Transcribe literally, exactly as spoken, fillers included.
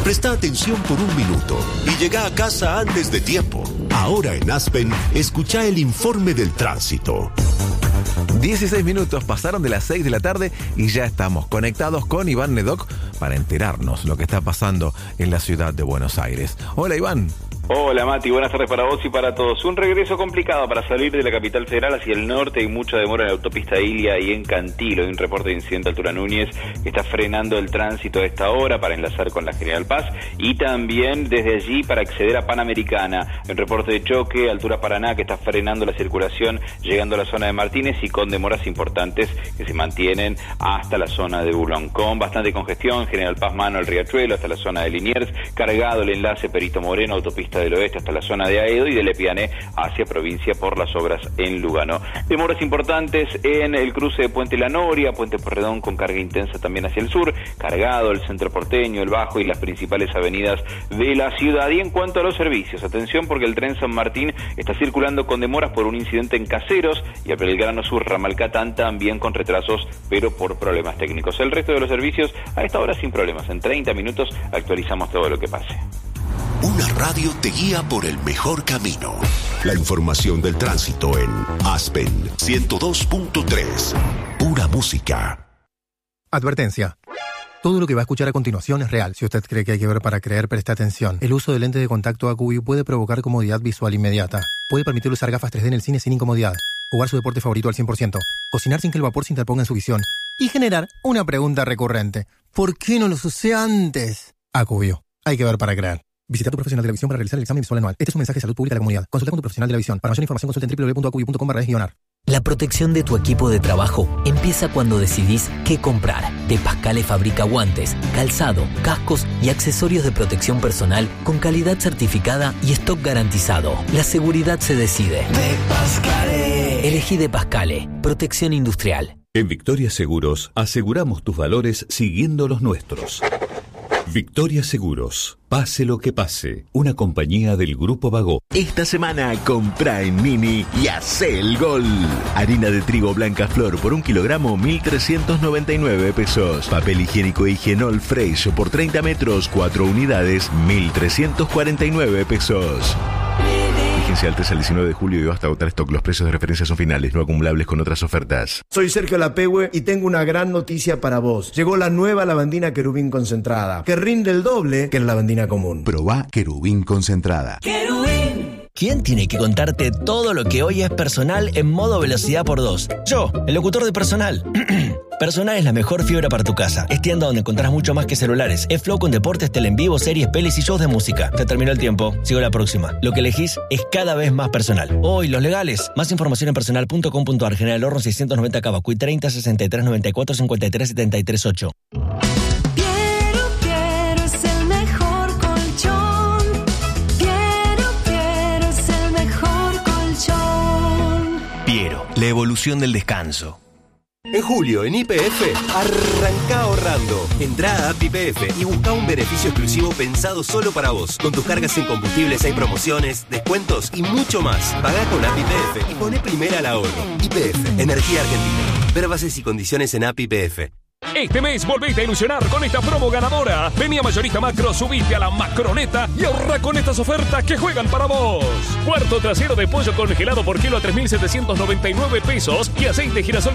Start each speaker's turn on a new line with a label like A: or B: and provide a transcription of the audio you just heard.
A: Presta atención por un minuto y llega a casa antes de tiempo. Ahora en Aspen, escucha el informe del tránsito.
B: dieciséis minutos pasaron de las seis de la tarde y ya estamos conectados con Iván Nedoc para enterarnos lo que está pasando en la ciudad de Buenos Aires. Hola, Iván.
C: Hola Mati, buenas tardes para vos y para todos. Un regreso complicado para salir de la capital federal hacia el norte y mucha demora en la autopista Ilia y en Cantilo. Hay un reporte de incidente a altura Núñez que está frenando el tránsito a esta hora para enlazar con la General Paz y también desde allí para acceder a Panamericana. Un reporte de choque a altura Paraná que está frenando la circulación llegando a la zona de Martínez y con demoras importantes que se mantienen hasta la zona de Bulón. Con bastante congestión, General Paz Mano al Riachuelo hasta la zona de Liniers, cargado el enlace Perito Moreno, autopista del oeste hasta la zona de Aedo y de Lepiané hacia provincia por las obras en Lugano. Demoras importantes en el cruce de Puente La Noria, Puente Porredón con carga intensa también hacia el sur, cargado el centro porteño, el Bajo y las principales avenidas de la ciudad. Y en cuanto a los servicios, atención porque el tren San Martín está circulando con demoras por un incidente en Caseros y el Belgrano Sur Ramalcatán también con retrasos pero por problemas técnicos. El resto de los servicios a esta hora sin problemas. En treinta minutos actualizamos todo lo que pase.
A: Una radio te guía por el mejor camino. La información del tránsito en Aspen ciento dos punto tres. Pura música.
D: Advertencia. Todo lo que va a escuchar a continuación es real. Si usted cree que hay que ver para creer, preste atención. El uso de lentes de contacto A Q V puede provocar comodidad visual inmediata. Puede permitir usar gafas tres D en el cine sin incomodidad. Jugar su deporte favorito al cien por ciento. Cocinar sin que el vapor se interponga en su visión. Y generar una pregunta recurrente. ¿Por qué no los usé antes? A Q V. Hay que ver para creer. Visita a tu profesional de la visión para realizar el examen visual anual. Este es un mensaje de salud pública de la comunidad. Consulta con tu profesional de la visión. Para mayor información consulta en doble u doble u doble u punto a q v punto com barra es guionar.
E: La protección de tu equipo de trabajo empieza cuando decidís qué comprar. De Pascale fabrica guantes, calzado, cascos y accesorios de protección personal con calidad certificada y stock garantizado. La seguridad se decide. De Pascale. Elegí De Pascale. Protección industrial.
F: En Victoria Seguros aseguramos tus valores siguiendo los nuestros. Victoria Seguros, pase lo que pase, una compañía del Grupo Vago.
G: Esta semana compra en Mini y hace el gol. Harina de trigo blanca flor por un kilogramo, mil trescientos noventa y nueve pesos. Papel higiénico Higienol Fresh por treinta metros, cuatro unidades, mil trescientos cuarenta y nueve pesos. Vigencia del tres al diecinueve de julio y basta agotar stock. Los precios de referencia son finales, no acumulables con otras ofertas.
H: Soy Sergio Lapehue y tengo una gran noticia para vos. Llegó la nueva lavandina Querubín concentrada, que rinde el doble que la lavandina común.
I: Probá Querubín concentrada.
J: ¡Querubín! ¿Quién tiene que contarte todo lo que hoy es personal en modo velocidad por dos? Yo, el locutor de Personal. Personal es la mejor fibra para tu casa. Es tienda donde encontrás mucho más que celulares. Es Flow con deportes, tele en vivo, series, pelis y shows de música. Se terminó el tiempo. Sigo la próxima. Lo que elegís es cada vez más personal. Hoy, los legales. Más información en personal punto com punto a r. General Horno seiscientos noventa Cavacuy treinta sesenta y tres noventa y cuatro cincuenta y tres setenta y tres ocho. La evolución del descanso.
K: En julio, en Y P F, arranca ahorrando. Entrá a App Y P F y busca un beneficio exclusivo pensado solo para vos. Con tus cargas en combustibles hay promociones, descuentos y mucho más. Pagá con App Y P F y poné primera al ahorro. Y P F, Energía Argentina. Ver bases y condiciones en App Y P F.
L: Este mes volvete a ilusionar con esta promo ganadora. Vení a Mayorista Macro, subite a la Macroneta y ahorra con estas ofertas que juegan para vos. Cuarto trasero de pollo congelado por kilo a tres mil setecientos noventa y nueve pesos y aceite girasol